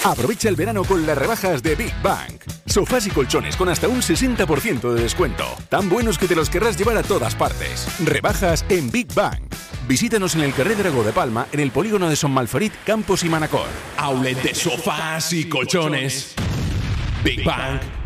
Aprovecha el verano con las rebajas de Big Bang. Sofás y colchones con hasta un 60% de descuento. Tan buenos que te los querrás llevar a todas partes. Rebajas en Big Bang. Visítanos en el carrer Dragó de Palma, en el polígono de Son Malferit, Campos y Manacor. Outlet de sofás y colchones. Big Bang.